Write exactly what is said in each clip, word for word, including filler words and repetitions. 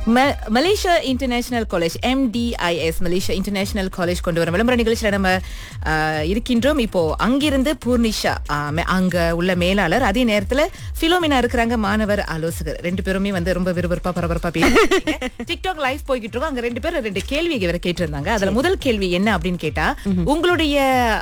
ம- Malaysia international college MTIS Malaysia international college கொண்டு வரும் விளம்பர நிகழ்ச்சியில நம்ம ஆஹ், இருக்கின்றோம். இப்போ அங்கிருந்து பூர்ணிஷா ஆஹ், மே- அங்க உள்ள மேலாளர், அதே நேரத்துல பிலோமினா இருக்கிறாங்க, மாணவர் ஆலோசகர். ரெண்டு பேருமே வந்து ரொம்ப விறுவிறுப்பா பரபரப்பா பேசிட்டு டிக்டாக் லைவ் போய்கிட்டு இருக்கோம். அங்க ரெண்டு பேரும் ரெண்டு கேள்வி இவரை கேட்டிருந்தாங்க. அதுல முதல் கேள்வி என்ன அப்படின்னு கேட்டா, உங்களுடைய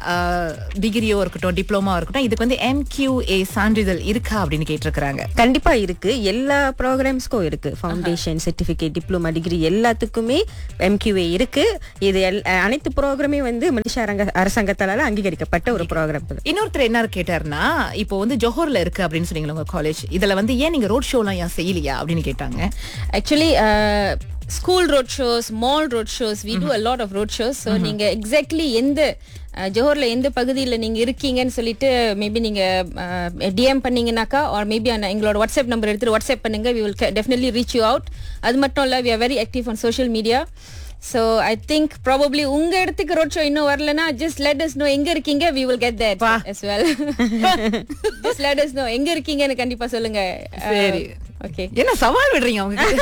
டிகிரியோ இருக்கட்டும், டிப்ளமா இருக்கட்டும், இதுக்கு வந்து எம்கியூஏ சான்றிதழ் இருக்கா அப்படின்னு கேட்டிருக்கிறாங்க. கண்டிப்பா இருக்கு. எல்லா ப்ரோக்ராம்ஸ்க்கும் இருக்கு. ஃபவுண்டேஷன், சர்டிபிகேட், டிப்ளமா, டிகிரி எல்லாத்துக்குமே எம்கியூஏ இருக்கு. இது எல்- அனைத்து ப்ரோக்ராமே வந்து மலேசியா அரங்க- அரசாங்கத்தால அங்கீகரிக்கப்பட்ட ஒரு ப்ரோக்ராம். இன்னொருத்தர் என்ன கேட்டாருன்னா, இப்போ வந்து ஜோஹர்ல இருக்கு அப்படின்னு சொன்னீங்களா உங்க காலேஜ், இதுல வந்து ஏன் நீங்க ரோட் ஷோ எல்லாம் ஏன் செய்யலையா அப்படின்னு கேட்டாங்க. Actually, uh, school road shows, mall road shows, we do a lot of road shows. So நீங்க exactly எந்த uh, ஜோஹர்ல எந்த பகுதியில் நீங்க இருக்கீங்கன்னு சொல்லிட்டு மேபி நீங்க டிஎம் பண்ணீங்கன்னாக்கா, ஆர் மேபி எங்களோட வாட்ஸ்அப் நம்பர் எடுத்துட்டு வாட்ஸ்அப் பண்ணுங்க. we will definitely reach you out. அது மட்டும் இல்ல, we are very active on social media. So I think probably உங்க இடத்துக்கு ரோட் ஷோ இன்னும் வரலனா, just let us know எங்க இருக்கீங்க, we will get that as well. Just let us know எங்க இருக்கீங்கன்னு கண்டிப்பா சொல்லுங்க. சரி. ஓகே. என்ன சவால் விடுறீங்க அவங்க கிட்ட?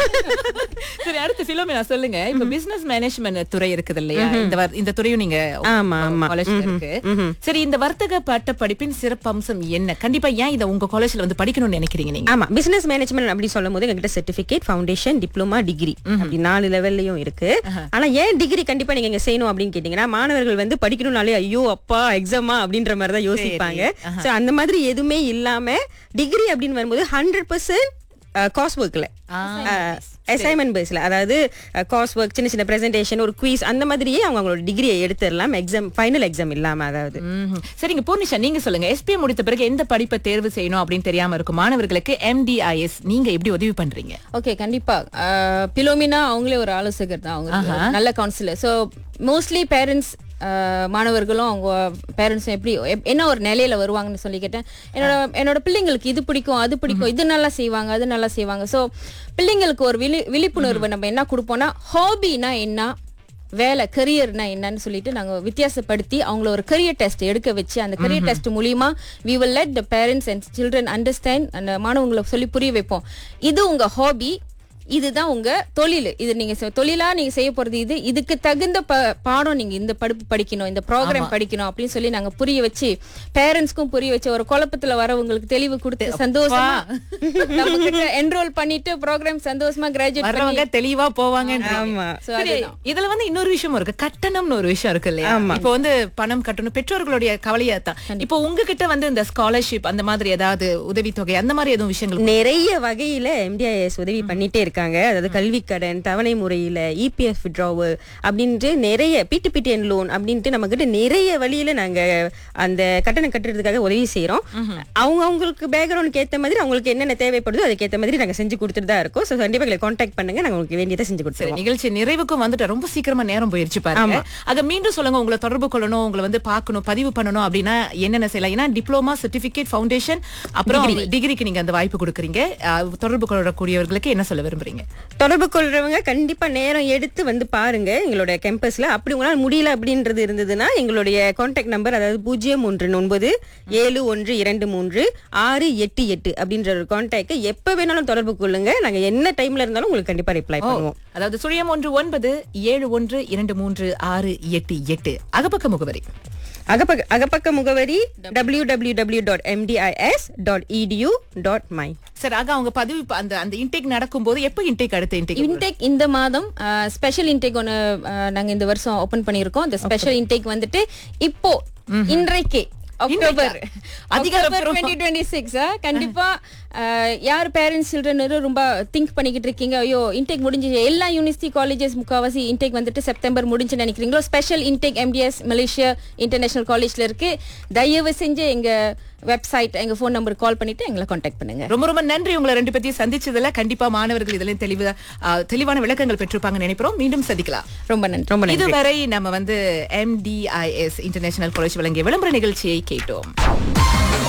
சரி, அடுத்து பிலோமினா சொல்லுங்க. இப்ப பிசினஸ் மேனேஜ்மெண்ட் துறை இருக்குது இல்லையா, இந்த வர்- இந்த துறையும் நீங்க ஆமா, ஆமா. காலேஜ்ல இருக்கு. சரி, இந்த வர்த்தக பட்ட படிப்பின் சிறப்பம்சம் என்ன? கண்டிப்பா ஏன் இத உங்க காலேஜ்ல வந்து படிக்கணும்னு நினைக்கிறீங்க நீங்க? ஆமா, பிசினஸ் மேனேஜ்மெண்ட் அப்படி சொல்லும் போது எங்ககிட்ட சர்டிபிகேட், ஃபவுண்டேஷன், டிப்ளமா, டிகிரி அப்படி நாலு லெவல்லயும் இருக்கு. ஆனா ஏன் டிகிரி கண்டிப்பா நீங்க இங்க செய்யணும் அப்படின்னு கேட்டீங்கன்னா, மாணவர்கள் வந்து படிக்கணும்னாலே ஐயோ அப்பா எக்ஸாமா அப்படின்ற மாதிரி தான் யோசிப்பாங்க. சோ அந்த மாதிரி எதுவுமே இல்லாம டிகிரி அப்படின்னு வரும்போது ஹண்ட்ரட் பர்சன்ட் காஸ் ஒர்க்ல, அசைன்மெண்ட் பேஸ்ல, அதாவது காஸ் ஒர்க், சின்ன சின்ன பிரசன்டேஷன், ஒரு குவிஸ், அந்த மாதிரியே அவங்க அவங்களோட டிகிரியை எடுத்துடலாம். எக்ஸாம், ஃபைனல் எக்ஸாம் இல்லாம. அதாவது ம்ஹும். சரிங்க பூர்ணிஷா, நீங்க சொல்லுங்க. எஸ்பிஏ முடித்த பிறகு எந்த படிப்பை தேர்வு செய்யணும் அப்படின்னு தெரியாம இருக்கும் மாணவர்களுக்கு எம்டிஐஎஸ் நீங்க எப்படி உதவி பண்றீங்க? ஓகே, கண்டிப்பா. பிலோமினா அவங்களே ஒரு ஆலோசகர் தான், அவங்க ஒரு நல்ல கவுன்சிலர். ஸோ மோஸ்ட்லி பேரண்ட்ஸ், மாணவர்களும் அவங்க பேரண்ட்ஸும் எப்படி எப்- என்ன ஒரு நிலையில வருவாங்கன்னு சொல்லி கேட்டேன். என்னோட என்னோட பிள்ளைங்களுக்கு இது பிடிக்கும், அது பிடிக்கும், இது நல்லா செய்வாங்க, அது நல்லா செய்வாங்க. ஸோ பிள்ளைங்களுக்கு ஒரு விழி விழிப்புணர்வு நம்ம என்ன கொடுப்போம்னா, ஹாபினா என்ன, வேலை கரியர்னா என்னன்னு சொல்லிட்டு நாங்க வித்தியாசப்படுத்தி அவங்கள ஒரு கரியர் டெஸ்ட் எடுக்க வச்சு, அந்த கரியர் டெஸ்ட் மூலியமா we will let the parents and children understand, அந்த மாணவங்களை சொல்லி புரிய வைப்போம். இது உங்க ஹாபி, இதுதான் உங்க தொழில், இது நீங்க செ- தொழிலா நீங்க செய்ய போறது, இது இதுக்கு தகுந்த ப- பாடம் நீங்க இந்த படிப்பு படிக்கணும், இந்த ப்ரோக்ராம் படிக்கணும் அப்படின்னு சொல்லி நாங்க புரிய வச்சு, பேரண்ட்ஸ்க்கும் புரிய வச்சு, ஒரு குழப்பத்துல வரவங்களுக்கு தெளிவு கொடுத்து சந்தோஷமா நம்ம கிட்ட என்ரோல் பண்ணிட்டு ப்ரோக்ராம் சந்தோஷமா கிராஜுவேட் வர்றவங்க பண்ணி. தெளிவா போவாங்க. ஆமா. So சரி, அதுதான். இதுல வந்து இன்னொரு விஷயம் இருக்கு, கட்டணம்னு ஒரு விஷயம் இருக்கு இல்லையா? இப்போ வந்து பணம் கட்டணும், பெற்றோர்களுடைய கவலையா தான். இப்போ உங்ககிட்ட வந்து இந்த ஸ்காலர்ஷிப் அந்த மாதிரி ஏதாவது உதவித்தொகை அந்த மாதிரி எதுவும் விஷயங்கள்? நிறைய வகையில எம்டிஐஎஸ் உதவி பண்ணிட்டே இருக்காங்க. அதாவது கல்வி கடன், தவணை முறையில, இபிஎஃப் வித்ட்ராவல் அப்படின்ட்டு நிறைய, பிடிபிடிஎன் லோன் அப்படின்ட்டு நம்ம கிட்ட நிறைய வழியில நாங்க அந்த கட்டணம் கட்டுறதுக்காக உதவி செய்யறோம். அவங்க அவங்களுக்கு பேக்ரவுண்டுக்கு ஏத்த மாதிரி அவங்களுக்கு என்னென்ன தேவைப்படுதோ அதுக்கு ஏத்த மாதிரி நாங்க செஞ்சு கொடுத்துட்டு தான் இருக்கோம். ஸோ கண்டிப்பா எங்களை கான்டாக்ட் பண்ணுங்க, நாங்க உங்களுக்கு வேண்டியதை செஞ்சு கொடுத்துருவோம். நிகழ்ச்சி நிறைவுக்கும் வந்துட்டு ரொம்ப சீக்கிரமா நேரம் போயிருச்சு பாருங்க. அத மீண்டும் சொல்லுங்க, உங்களை தொடர்பு கொள்ளணும், உங்களை வந்து பார்க்கணும், பதிவு பண்ணணும் அப்படின்னா என்னென்ன செய்யலாம்? ஏன்னா டிப்ளமா, சர்டிபிகேட், ஃபவுண்டேஷன், அப்புறம் டிகிரிக்கு நீங்க அந்த வாய்ப்பு கொடுக்குறீங்க. அஹ், தொடர்பு கொள்ளக்கூடியவர்களுக்கு என்ன சொல்ல விரும்புறீங்க? தொடர்பு கொள்றவங்க கண்டிப்பா நேரம் எடுத்து வந்து பாருங்க எங்களோட கேம்பஸ்ல. அப்படி உங்களால முடியல அப்படின்றது இருந்ததுன்னா எங்களுடைய கான்டாக்ட் நம்பர், அதாவது பூஜ்ஜியம் ஒன்று ஒன்பது ஏழு ஒன்று இரண்டு மூன்று ஆறு எட்டு எட்டு அப்படின்ற ஒரு கான்டாக்ட் எப்ப வேணாலும் தொடர்பு கொள்ளுங்க. நாங்க என்ன டைம்ல இருந்தாலும் உங்களுக்கு கண்டிப்பா ரிப்ளை பண்ணுவோம். அதாவது சுழியம் ஒன்று ஒன்பது ஏழு ஒன்று இரண்டு மூன்று ஆறு எட்டு எட்டு அகப்பக்க முகவரி. அகப்பக்க அகப்பக்க முகவரி W W W dot MTIS dot edu dot my. சரி, ஆக அவங்க பதிவு ப- அந்த அந்த இன்டேக் நடக்கும்போது எப்ப இன்டேக், அடுத்த இன்டேக்? இன்டேக் இந்த மாதம் ஸ்பெஷல் இன்டேக் ஒன்று நாங்க இந்த வருஷம் ஓபன் பண்ணியிருக்கோம். இந்த ஸ்பெஷல் இன்டேக் வந்துட்டு இப்போ இன்றைக்கு அக்டோபர் அதிகாரப்பூர்வமா. டுவெண்ட்டி டுவெண்ட்டி சிக்ஸ் கண்டிப்பா அஹ், யார் பேரண்ட்ஸ் சில்ட்ரன் ரொம்ப திங்க் பண்ணிக்கிட்டு இருக்கீங்க, ஐயோ இன்டேக் முடிஞ்சு, எல்லா யூனிவர்சிட்டி காலேஜஸ் முக்காவாசி இன்டேக் வந்துட்டு செப்டம்பர் முடிஞ்சு நினைக்கிறீங்களோ, special intake MTS Malaysia international காலேஜ்ல இருக்கு. தயவு செஞ்சு எங்க வெப்சைட், எங்க போன் நம்பர் கால் பண்ணிட்டு எங்களை கான்டாக்ட் பண்ணுங்க. ரொம்ப ரொம்ப நன்றி. உங்களை ரெண்டு பத்தியும் சந்திச்சதுல கண்டிப்பா மாணவர்கள் இதுல தெளிவு அஹ், தெளிவான விளக்கங்கள் பெற்றிருப்பாங்க நினைக்கிறோம். மீண்டும் சந்திக்கலாம். ரொம்ப நன்றி. ரொம்ப நன்றி. இதுவரை நம்ம வந்து எம்டிஐஎஸ் இன்டர்நேஷனல் காலேஜ் வழங்கிய விளம்பர நிகழ்ச்சியை கேட்டோம்.